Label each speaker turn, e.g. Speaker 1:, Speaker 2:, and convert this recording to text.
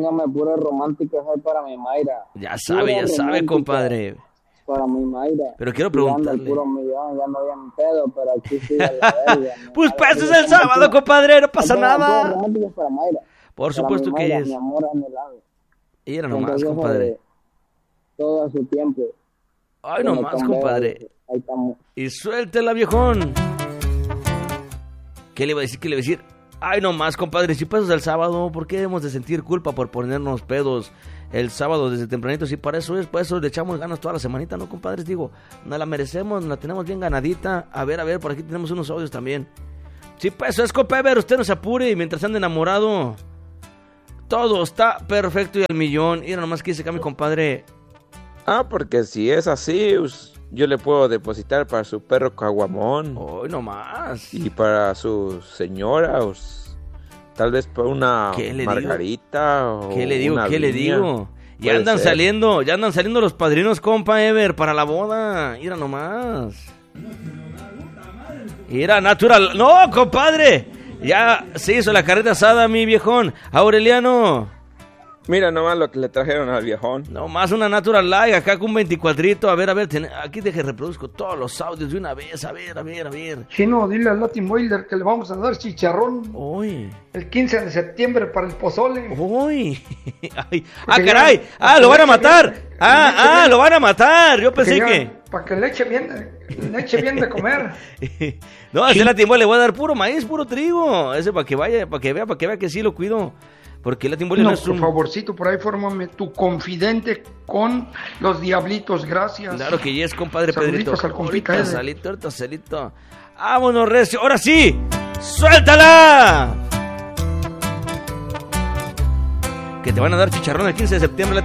Speaker 1: póngame pura romántica para mi Mayra.
Speaker 2: Ya sabe, compadre.
Speaker 1: Para mi Mayra.
Speaker 2: Pero quiero preguntarle.
Speaker 1: Puro millón, ya no había un pedo, pero aquí sigue la verga.
Speaker 2: Pues es el sábado, compadre, no pasa nada.
Speaker 1: Pura romántica para Mayra.
Speaker 2: Por supuesto que
Speaker 1: Mayra,
Speaker 2: es.
Speaker 1: Mi amor anhelado.
Speaker 2: Y era nomás, compadre.
Speaker 1: Todo a su tiempo.
Speaker 2: Ay, nomás, compadre.
Speaker 1: Ahí estamos.
Speaker 2: Y suéltela, viejón. ¿Qué le iba a decir? Ay, nomás, compadre, si pasas el sábado, ¿por qué debemos de sentir culpa por ponernos pedos el sábado desde tempranito? Si para eso es, por eso le echamos ganas toda la semanita, ¿no, compadres? Digo, nos la merecemos, nos la tenemos bien ganadita. A ver, por aquí tenemos unos audios también. Sí, pues eso es, compadre, usted no se apure y mientras ande enamorado, todo está perfecto y al millón. Y nomás que dice acá mi compadre.
Speaker 3: Porque si es así, yo le puedo depositar para su perro caguamón.
Speaker 2: Hoy nomás.
Speaker 3: Y para su señora, tal vez para una margarita. O
Speaker 2: ¿Qué le digo? Ya andan saliendo los padrinos, compa Ever, para la boda. Mira nomás. Mira, natural. No, compadre. Ya se hizo la carreta asada, mi viejón. Aureliano.
Speaker 3: Mira nomás lo que le trajeron al viejón.
Speaker 2: Nomás una Natural Light, acá con un 24. A ver, aquí reproduzco todos los audios de una vez. A ver.
Speaker 4: Chino, dile al Latin Boiler que le vamos a dar chicharrón.
Speaker 2: Uy.
Speaker 4: El 15 de septiembre para el pozole.
Speaker 2: Uy. Caray. Lo van a matar. Lo van a matar. Yo pensé que...
Speaker 4: Para que le eche bien de comer.
Speaker 2: No, a ese Latin Boiler le voy a dar puro maíz, puro trigo. Ese para que vea que sí lo cuido. Porque Latin Boiler no es un...
Speaker 4: por favorcito, por ahí fórmame tu confidente con los diablitos, gracias.
Speaker 2: Claro que yes, compadre
Speaker 4: Saluditos
Speaker 2: Pedrito.
Speaker 4: Al compita
Speaker 2: ahorita salito. Vámonos, recio, ahora sí, ¡suéltala! Que te van a dar chicharrón el 15 de septiembre,